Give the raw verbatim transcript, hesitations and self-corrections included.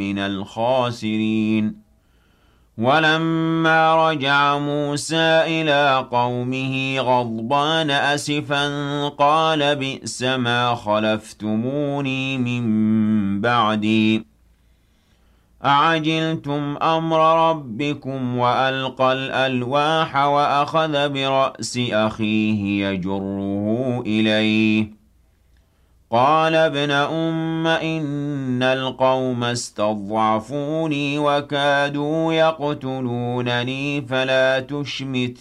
من الخاسرين ولما رجع موسى إلى قومه غضبان أسفا قال بئس ما خلفتموني من بعدي أعجلتم أمر ربكم وألقى الألواح وأخذ برأس أخيه يجره إليه قال ابن أم إن القوم استضعفوني وكادوا يقتلونني فلا تشمت